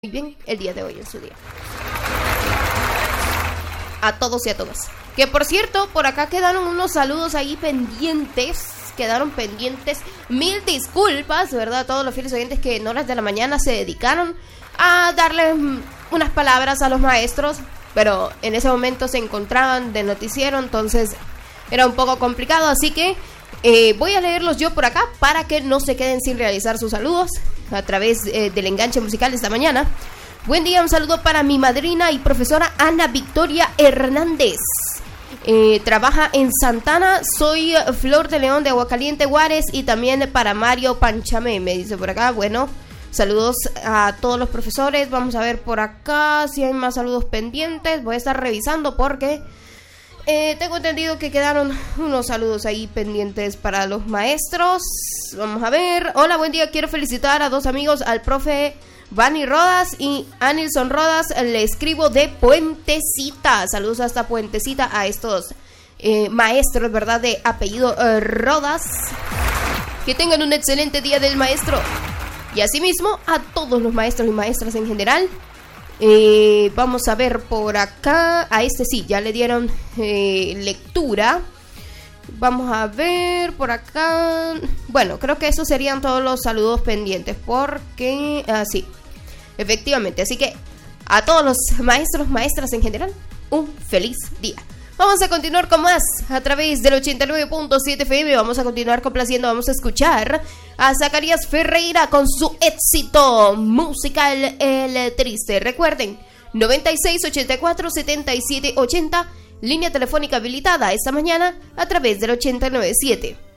muy bien el día de hoy en su día. A todos y a todas. Que por cierto, por acá quedaron unos saludos ahí pendientes. Quedaron pendientes. Mil disculpas, ¿verdad? A todos los fieles oyentes que en horas de la mañana se dedicaron a darles unas palabras a los maestros. Pero en ese momento se encontraban de noticiero, entonces era un poco complicado. Así que voy a leerlos yo por acá para que no se queden sin realizar sus saludos a través del enganche musical esta mañana. Buen día, un saludo para mi madrina y profesora Ana Victoria Hernández. Trabaja en Santana. Soy Flor de León de Aguacaliente, Juárez. Y también para Mario Panchamé, me dice por acá. Bueno, saludos a todos los profesores. Vamos a ver por acá si hay más saludos pendientes. Voy a estar revisando porque tengo entendido que quedaron unos saludos ahí pendientes para los maestros. Vamos a ver. Hola, buen día. Quiero felicitar a dos amigos, al profe Vani Rodas y Anilson Rodas. Le escribo de Puentecita. Saludos hasta Puentecita a estos maestros, ¿verdad? De apellido Rodas. Que tengan un excelente día del maestro. Y asimismo a todos los maestros y maestras en general. Vamos a ver por acá. A este sí, ya le dieron lectura. Vamos a ver por acá. Bueno, creo que esos serían todos los saludos pendientes. Porque, sí, efectivamente. Así que a todos los maestros, maestras en general, un feliz día. Vamos a continuar con más a través del 89.7 FM. Vamos a continuar complaciendo. Vamos a escuchar a Zacarías Ferreira con su éxito musical El Triste. Recuerden, 96 84 77 80, línea telefónica habilitada esta mañana a través del 89.7.